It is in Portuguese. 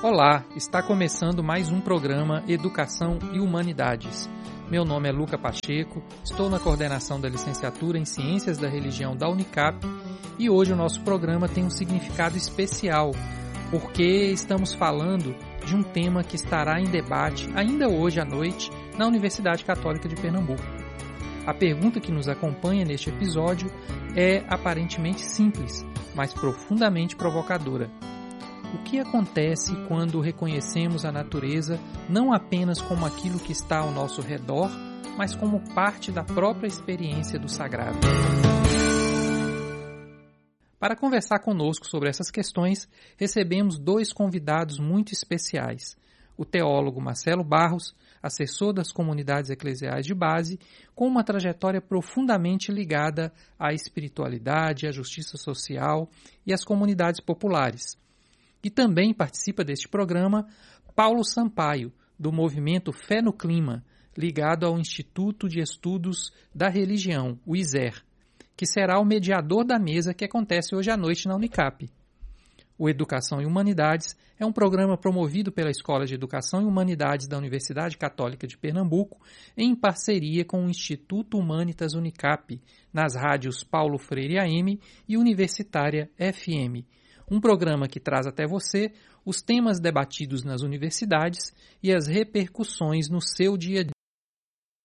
Olá, está começando mais um programa Educação e Humanidades. Meu nome é Luca Pacheco, estou na coordenação da licenciatura em Ciências da Religião da Unicap e hoje o nosso programa tem um significado especial, porque estamos falando de um tema que estará em debate ainda hoje à noite na Universidade Católica de Pernambuco. A pergunta que nos acompanha neste episódio é aparentemente simples, mas profundamente provocadora. O que acontece quando reconhecemos a natureza não apenas como aquilo que está ao nosso redor, mas como parte da própria experiência do sagrado? Para conversar conosco sobre essas questões, recebemos dois convidados muito especiais. O teólogo Marcelo Barros, assessor das comunidades eclesiais de base, com uma trajetória profundamente ligada à espiritualidade, à justiça social e às comunidades populares. E também participa deste programa Paulo Sampaio, do movimento Fé no Clima, ligado ao Instituto de Estudos da Religião, o ISER, que será o mediador da mesa que acontece hoje à noite na Unicap. O Educação e Humanidades é um programa promovido pela Escola de Educação e Humanidades da Universidade Católica de Pernambuco, em parceria com o Instituto Humanitas Unicap, nas rádios Paulo Freire AM e Universitária FM. Um programa que traz até você os temas debatidos nas universidades e as repercussões no seu dia a dia.